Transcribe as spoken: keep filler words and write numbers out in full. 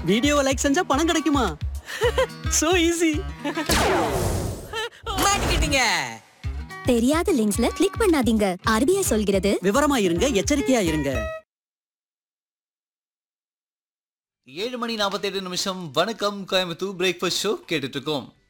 வீடியோவை லைக் செஞ்சா பணம் கிடைக்குமா? So easy. மாட்டிக்கிட்டீங்க. தெரியாத லிங்க்ஸ்ல கிளிக் பண்ணாதீங்க. ஆர்பிஐ சொல்கிறது விவரமா இருங்க, எச்சரிக்கையா இருங்க. ஏழு மணி நாற்பத்தி எட்டு நிமிஷம். வணக்கம் கோயம்புத்தூர் பிரேக்ஃபாஸ்ட் ஷோ கேட்டுட்டு இருக்கோம்.